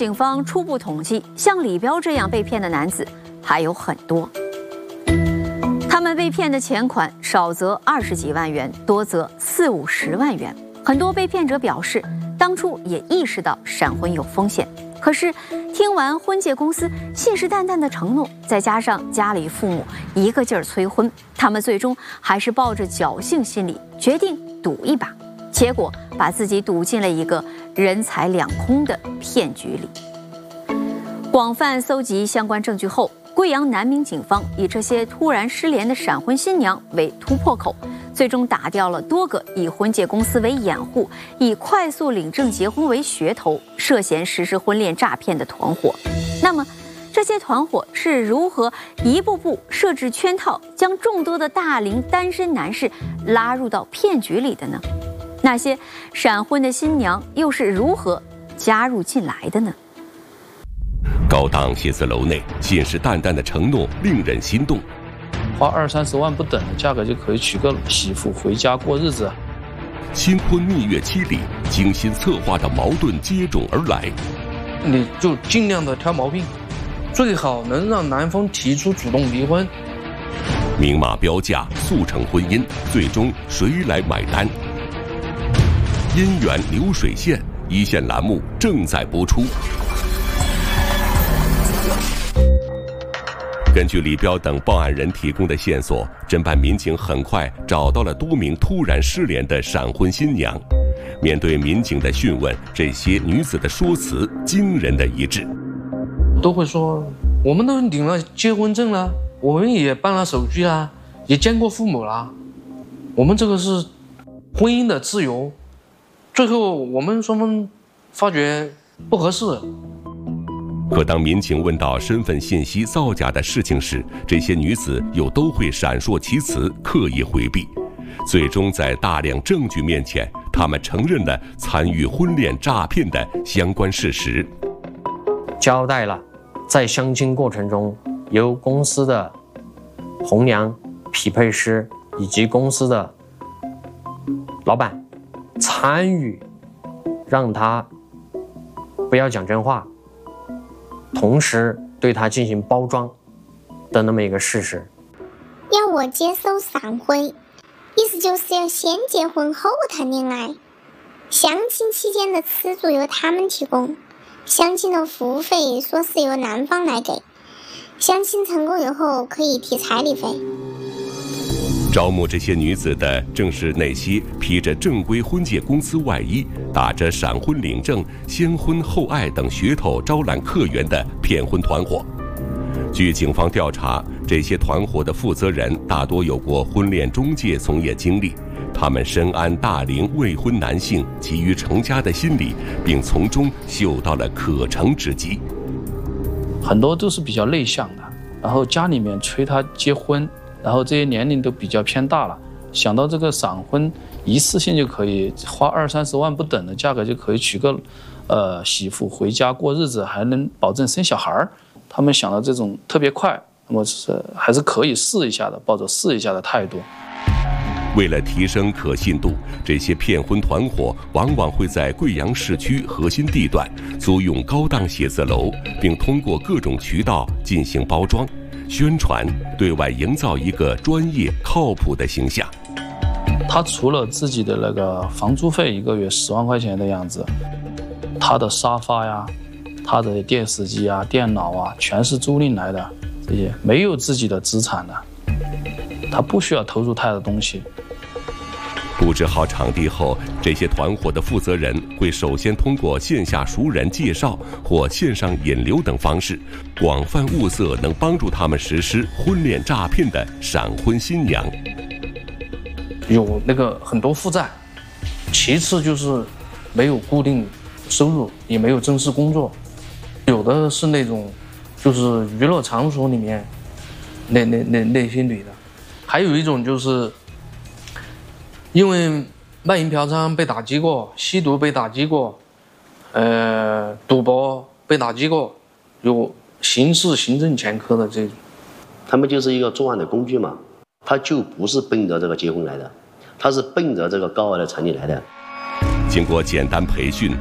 警方初步统计，像李彪这样被骗的男子还有很多。他们被骗的钱款少则20几万元，多则40、50万元。很多被骗者表示，当初也意识到闪婚有风险，可是听完婚介公司信誓旦旦的承诺，再加上家里父母一个劲儿催婚，他们最终还是抱着侥幸心理，决定赌一把。结果把自己赌进了一个人财两空的骗局里。广泛搜集相关证据后，贵阳南明警方以这些突然失联的闪婚新娘为突破口，最终打掉了多个以婚介公司为掩护、以快速领证结婚为噱头、涉嫌实施婚恋诈骗的团伙。那么，这些团伙是如何一步步设置圈套，将众多的大龄单身男士拉入到骗局里的呢？那些闪婚的新娘又是如何加入进来的呢？ 高档写字楼内信誓旦旦的承诺令人心动， 花20、30万不等的价格就可以娶个媳妇回家过日子。 新婚蜜月期里，精心策划的矛盾接踵而来。 你就尽量的挑毛病，最好能让男方提出主动离婚。 明码标价速成婚姻，最终谁来买单？姻缘流水线一线栏目正在播出。根据李彪等报案人提供的线索，侦办民警很快找到了多名突然失联的闪婚新娘。面对民警的讯问，这些女子的说辞惊人的一致， 都会说我们都领了结婚证了，我们也办了手续啦，也见过父母啦，我们这个是婚姻的自由。最后我们双方发觉不合适。 可当民警问到身份信息造假的事情时，这些女子又都会闪烁其词，刻意回避。最终在大量证据面前，她们承认了参与婚恋诈骗的相关事实， 交代了在相亲过程中由公司的红娘、匹配师以及公司的老板参与，让他不要讲真话，同时对他进行包装的那么一个事实。 要我接受闪婚，意思就是要先结婚后谈恋爱，相亲期间的吃住由他们提供，相亲的服务费说是由男方来给，相亲成功以后可以提彩礼费。 招募这些女子的正是那些披着正规婚介公司外衣，打着闪婚领证、先婚后爱等噱头招揽客源的骗婚团伙。据警方调查，这些团伙的负责人大多有过婚恋中介从业经历，他们深谙大龄未婚男性急于成家的心理，并从中嗅到了可乘之机。 很多都是比较内向的，然后家里面催他结婚，然后这些年龄都比较偏大了，想到这个闪婚一次性就可以花20、30万不等的价格就可以娶个媳妇回家过日子，还能保证生小孩，他们想到这种特别快，那么还是可以试一下的，抱着试一下的态度。 为了提升可信度，这些骗婚团伙往往会在贵阳市区核心地段租用高档写字楼，并通过各种渠道进行包装宣传，对外营造一个专业靠谱的形象。 他除了自己的那个房租费1个月10万块钱的样子，他的沙发呀、他的电视机啊、电脑啊，全是租赁来的，这些没有自己的资产的，他不需要投入太多东西。 布置好场地后，这些团伙的负责人会首先通过线下熟人介绍或线上引流等方式，广泛物色能帮助他们实施婚恋诈骗的闪婚新娘。 有那个很多负债，其次就是没有固定收入，也没有正式工作，有的是那种就是娱乐场所里面那些女的，还有一种就是因为卖淫嫖娼被打击过，吸毒被打击过，赌博被打击过，有刑事行政前科的这种。 他们就是一个作案的工具嘛，他就不是奔着这个结婚来的，他是奔着这个高额的彩礼来的。 经过简单培训，